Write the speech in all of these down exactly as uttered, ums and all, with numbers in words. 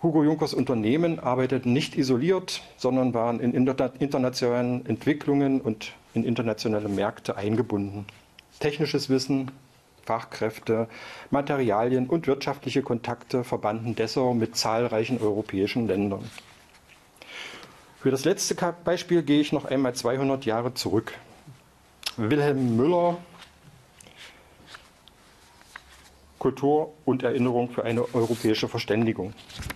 Hugo Junkers Unternehmen arbeiteten nicht isoliert, sondern waren in internationalen Entwicklungen und in internationale Märkte eingebunden. Technisches Wissen, Fachkräfte, Materialien und wirtschaftliche Kontakte verbanden Dessau mit zahlreichen europäischen Ländern. Für das letzte Beispiel gehe ich noch einmal zweihundert Jahre zurück. Wilhelm Müller, Kultur und Erinnerung für eine europäische Verständigung.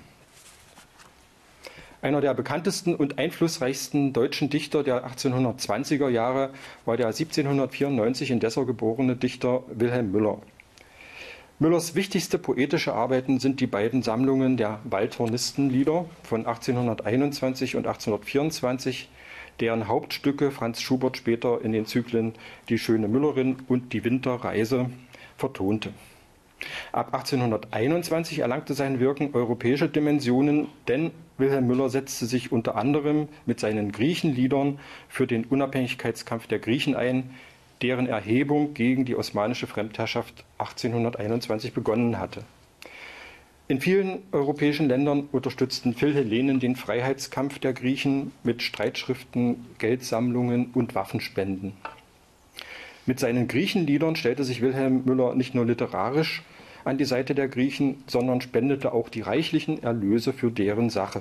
Einer der bekanntesten und einflussreichsten deutschen Dichter der achtzehnhundertzwanziger Jahre war der siebzehnhundertvierundneunzig in Dessau geborene Dichter Wilhelm Müller. Müllers wichtigste poetische Arbeiten sind die beiden Sammlungen der Waldhornistenlieder von achtzehnhunderteinundzwanzig und achtzehnhundertvierundzwanzig, deren Hauptstücke Franz Schubert später in den Zyklen Die schöne Müllerin und Die Winterreise vertonte. Ab achtzehnhunderteinundzwanzig erlangte sein Wirken europäische Dimensionen, denn Wilhelm Müller setzte sich unter anderem mit seinen Griechenliedern für den Unabhängigkeitskampf der Griechen ein, deren Erhebung gegen die osmanische Fremdherrschaft achtzehnhunderteinundzwanzig begonnen hatte. In vielen europäischen Ländern unterstützten Philhellenen den Freiheitskampf der Griechen mit Streitschriften, Geldsammlungen und Waffenspenden. Mit seinen Griechenliedern stellte sich Wilhelm Müller nicht nur literarisch an die Seite der Griechen, sondern spendete auch die reichlichen Erlöse für deren Sache.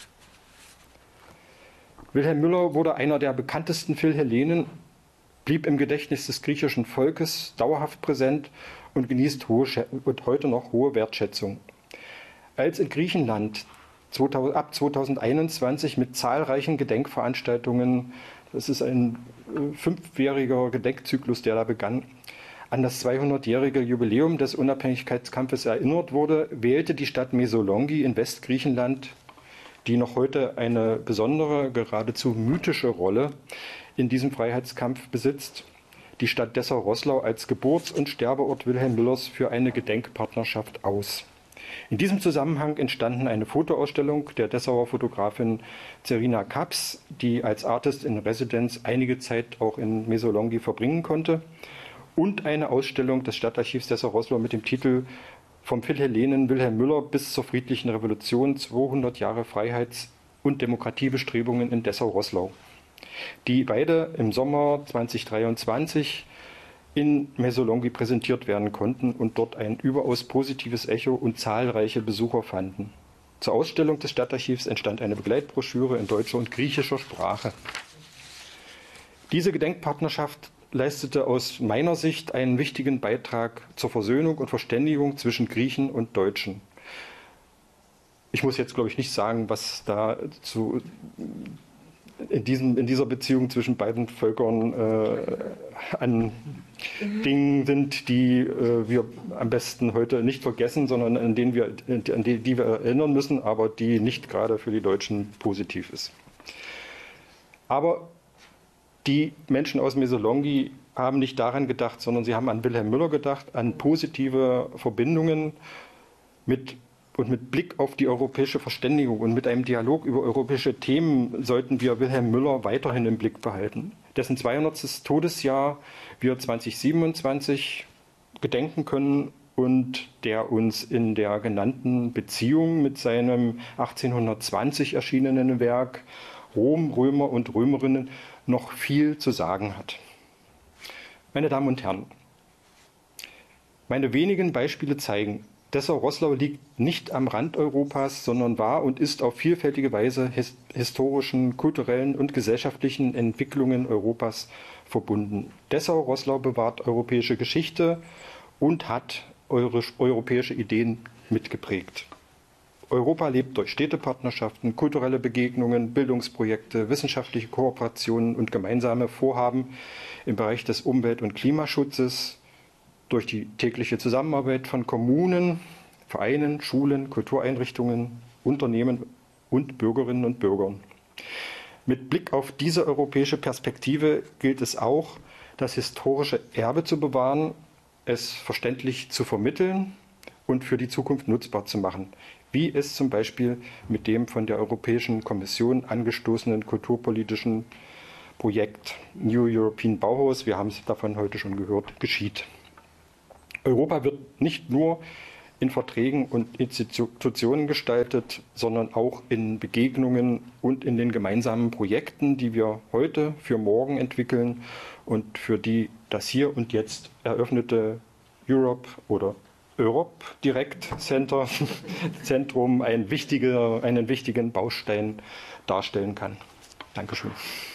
Wilhelm Müller wurde einer der bekanntesten Philhellenen, blieb im Gedächtnis des griechischen Volkes dauerhaft präsent und genießt hohe, und heute noch hohe Wertschätzung. Als in Griechenland ab zweitausendeinundzwanzig mit zahlreichen Gedenkveranstaltungen, das ist ein fünfjähriger Gedenkzyklus, der da begann, an das zweihundertjährige Jubiläum des Unabhängigkeitskampfes erinnert wurde, wählte die Stadt Mesolongi in Westgriechenland, die noch heute eine besondere, geradezu mythische Rolle in diesem Freiheitskampf besitzt, die Stadt Dessau-Roßlau als Geburts- und Sterbeort Wilhelm Müllers für eine Gedenkpartnerschaft aus. In diesem Zusammenhang entstanden eine Fotoausstellung der Dessauer Fotografin Zerina Kaps, die als Artist in Residence einige Zeit auch in Mesolongi verbringen konnte, und eine Ausstellung des Stadtarchivs Dessau-Roßlau mit dem Titel Vom Philhellenen Wilhelm Müller bis zur friedlichen Revolution zweihundert Jahre Freiheits- und Demokratiebestrebungen in Dessau-Roßlau, die beide im Sommer zweitausenddreiundzwanzig in Mesolongi präsentiert werden konnten und dort ein überaus positives Echo und zahlreiche Besucher fanden. Zur Ausstellung des Stadtarchivs entstand eine Begleitbroschüre in deutscher und griechischer Sprache. Diese Gedenkpartnerschaft leistete aus meiner Sicht einen wichtigen Beitrag zur Versöhnung und Verständigung zwischen Griechen und Deutschen. Ich muss jetzt, glaube ich, nicht sagen, was da zu, in, diesem, in dieser Beziehung zwischen beiden Völkern äh, an Dingen sind, die äh, wir am besten heute nicht vergessen, sondern an denen wir, an die, die wir erinnern müssen, aber die nicht gerade für die Deutschen positiv ist. Aber die Menschen aus Mesolongi haben nicht daran gedacht, sondern sie haben an Wilhelm Müller gedacht, an positive Verbindungen mit, und mit Blick auf die europäische Verständigung und mit einem Dialog über europäische Themen sollten wir Wilhelm Müller weiterhin im Blick behalten, dessen zweihundertstes Todesjahr wir zweitausendsiebenundzwanzig gedenken können und der uns in der genannten Beziehung mit seinem achtzehnhundertzwanzig erschienenen Werk Rom, Römer und Römerinnen noch viel zu sagen hat. Meine Damen und Herren, meine wenigen Beispiele zeigen, Dessau-Roßlau liegt nicht am Rand Europas, sondern war und ist auf vielfältige Weise his historischen, kulturellen und gesellschaftlichen Entwicklungen Europas verbunden. Dessau-Roßlau bewahrt europäische Geschichte und hat eure, europäische Ideen mitgeprägt. Europa lebt durch Städtepartnerschaften, kulturelle Begegnungen, Bildungsprojekte, wissenschaftliche Kooperationen und gemeinsame Vorhaben im Bereich des Umwelt- und Klimaschutzes, durch die tägliche Zusammenarbeit von Kommunen, Vereinen, Schulen, Kultureinrichtungen, Unternehmen und Bürgerinnen und Bürgern. Mit Blick auf diese europäische Perspektive gilt es auch, das historische Erbe zu bewahren, es verständlich zu vermitteln und für die Zukunft nutzbar zu machen, wie es zum Beispiel mit dem von der Europäischen Kommission angestoßenen kulturpolitischen Projekt New European Bauhaus, wir haben es davon heute schon gehört, geschieht. Europa wird nicht nur in Verträgen und Institutionen gestaltet, sondern auch in Begegnungen und in den gemeinsamen Projekten, die wir heute für morgen entwickeln und für die das hier und jetzt eröffnete Europe oder Europe Direct Center Zentrum ein wichtiger, einen wichtigen Baustein darstellen kann. Dankeschön.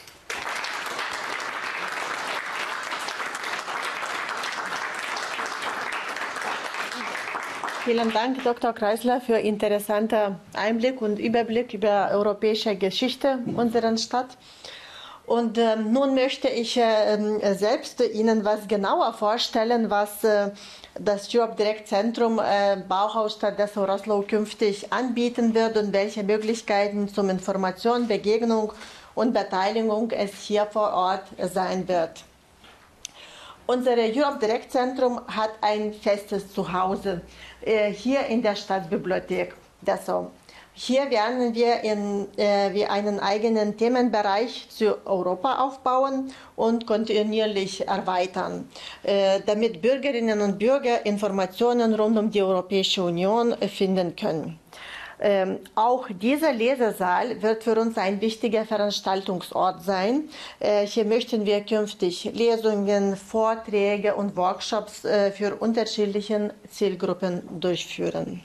Vielen Dank, Doktor Kreisler, für interessanten Einblick und Überblick über europäische Geschichte unserer Stadt. Und äh, nun möchte ich äh, selbst Ihnen was genauer vorstellen, was äh, das Europe Direct Zentrum äh, Bauhausstadt Dessau-Roßlau künftig anbieten wird und welche Möglichkeiten zum Information, Begegnung und Beteiligung es hier vor Ort sein wird. Unser Europe Direct Zentrum hat ein festes Zuhause äh, hier in der Stadtbibliothek Dessau. Hier werden wir in, äh, wir einen eigenen Themenbereich zu Europa aufbauen und kontinuierlich erweitern, äh, damit Bürgerinnen und Bürger Informationen rund um die Europäische Union finden können. Ähm, auch dieser Lesesaal wird für uns ein wichtiger Veranstaltungsort sein. Äh, hier möchten wir künftig Lesungen, Vorträge und Workshops äh, für unterschiedliche Zielgruppen durchführen.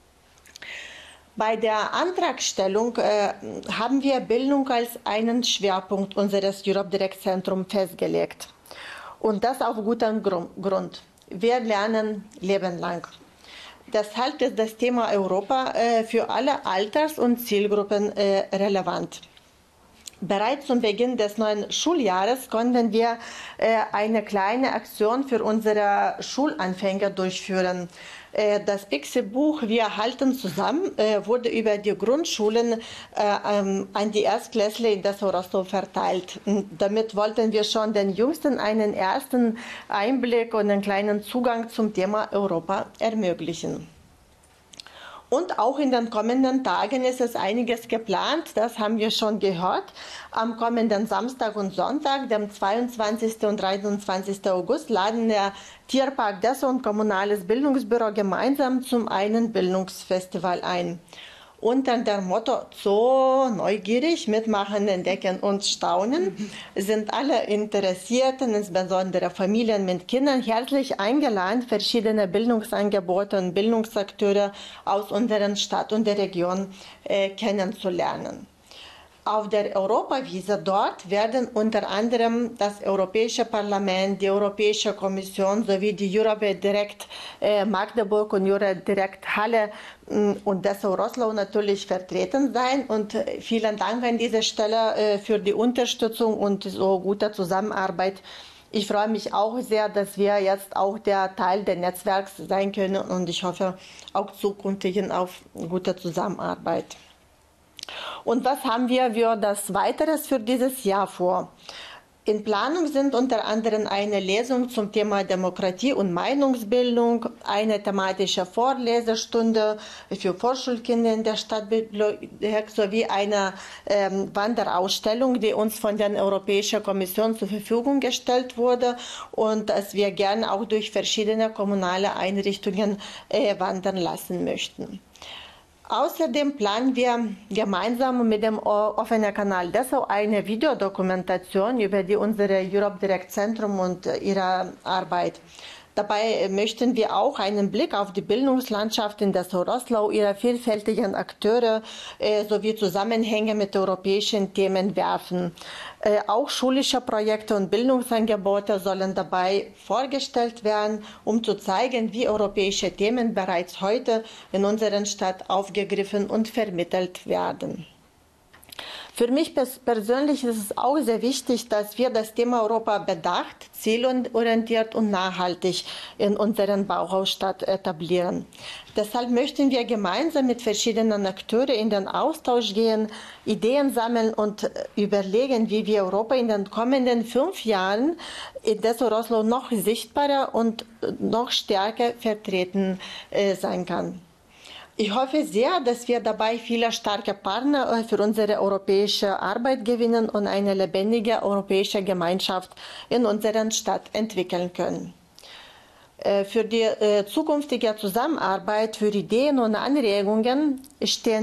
Bei der Antragstellung äh, haben wir Bildung als einen Schwerpunkt unseres Europe Direct Zentrum festgelegt. Und das auf gutem Grund. Wir lernen lebenlang. Deshalb ist das Thema Europa äh, für alle Alters- und Zielgruppen äh, relevant. Bereits zum Beginn des neuen Schuljahres konnten wir äh, eine kleine Aktion für unsere Schulanfänger durchführen. Äh, das Pixie-Buch Wir halten zusammen äh, wurde über die Grundschulen äh, ähm, an die Erstklässler in Dessau-Roßlau verteilt. Und damit wollten wir schon den Jüngsten einen ersten Einblick und einen kleinen Zugang zum Thema Europa ermöglichen. Und auch in den kommenden Tagen ist es einiges geplant, das haben wir schon gehört. Am kommenden Samstag und Sonntag, dem zweiundzwanzigsten und dreiundzwanzigsten August, laden der Tierpark Dessau und Kommunales Bildungsbüro gemeinsam zum einen Bildungsfestival ein. Unter dem Motto so neugierig, mitmachen, entdecken und staunen sind alle Interessierten, insbesondere Familien mit Kindern, herzlich eingeladen, verschiedene Bildungsangebote und Bildungsakteure aus unserer Stadt und der Region äh, kennenzulernen. Auf der Europawiese dort werden unter anderem das Europäische Parlament, die Europäische Kommission sowie die Europe Direct äh, Magdeburg und Europe Direct Halle mh, und Dessau-Roßlau natürlich vertreten sein. Und äh, vielen Dank an dieser Stelle äh, für die Unterstützung und so gute Zusammenarbeit. Ich freue mich auch sehr, dass wir jetzt auch der Teil des Netzwerks sein können und ich hoffe auch zukünftig auf gute Zusammenarbeit. Und was haben wir für das Weiteres für dieses Jahr vor? In Planung sind unter anderem eine Lesung zum Thema Demokratie und Meinungsbildung, eine thematische Vorlesestunde für Vorschulkinder in der Stadtbibliothek sowie eine ähm, Wanderausstellung, die uns von der Europäischen Kommission zur Verfügung gestellt wurde und das wir gerne auch durch verschiedene kommunale Einrichtungen äh, wandern lassen möchten. Außerdem planen wir gemeinsam mit dem offenen Kanal Dessau eine Videodokumentation über die unsere Europe Direct Zentrum und ihre Arbeit. Dabei möchten wir auch einen Blick auf die Bildungslandschaft in Dessau-Roßlau, ihre vielfältigen Akteure äh, sowie Zusammenhänge mit europäischen Themen werfen. Äh, auch schulische Projekte und Bildungsangebote sollen dabei vorgestellt werden, um zu zeigen, wie europäische Themen bereits heute in unserer Stadt aufgegriffen und vermittelt werden. Für mich persönlich ist es auch sehr wichtig, dass wir das Thema Europa bedacht, zielorientiert und nachhaltig in unserer Bauhausstadt etablieren. Deshalb möchten wir gemeinsam mit verschiedenen Akteuren in den Austausch gehen, Ideen sammeln und überlegen, wie wir Europa in den kommenden fünf Jahren in Dessau-Roßlau noch sichtbarer und noch stärker vertreten äh, sein kann. Ich hoffe sehr, dass wir dabei viele starke Partner für unsere europäische Arbeit gewinnen und eine lebendige europäische Gemeinschaft in unserer Stadt entwickeln können. Für die zukünftige Zusammenarbeit, für Ideen und Anregungen stehen